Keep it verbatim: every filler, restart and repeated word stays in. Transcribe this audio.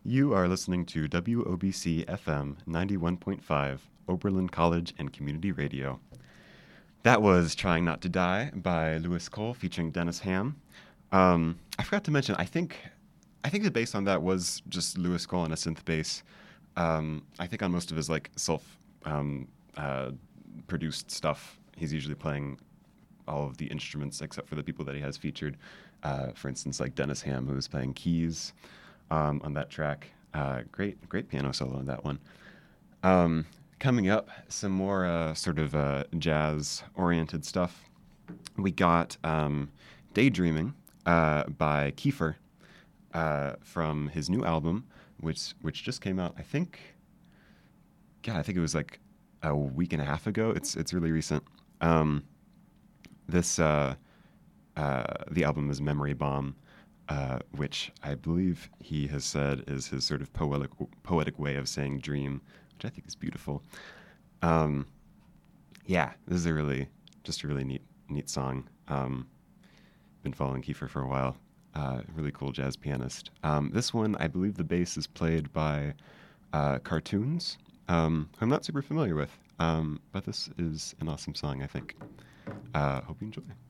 You are listening to W O B C F M ninety-one point five, Oberlin College and Community Radio. That was Trying Not to Die by Lewis Cole featuring Dennis Ham. Um, I forgot to mention, I think I think the bass on that was just Lewis Cole and a synth bass. Um, I think on most of his like self um, uh, produced stuff, he's usually playing all of the instruments except for the people that he has featured. Uh, for instance, like Dennis Ham, who was playing keys um, on that track. Uh, great, great piano solo on that one. Um, coming up, some more uh, sort of uh, jazz-oriented stuff. We got um, Daydreaming uh, by Kiefer uh, from his new album, which which just came out, I think, yeah, I think it was like a week and a half ago. It's it's really recent. Um, this uh, uh, the album is Memory Bomb, uh, which I believe he has said is his sort of poetic poetic way of saying dream, which I think is beautiful. Um, yeah, this is a really just a really neat neat song. Um, been following Kiefer for a while. Uh, really cool jazz pianist. Um, this one, I believe the bass is played by uh, Cartoons, um, who I'm not super familiar with, um, but this is an awesome song, I think. Uh, hope you enjoy.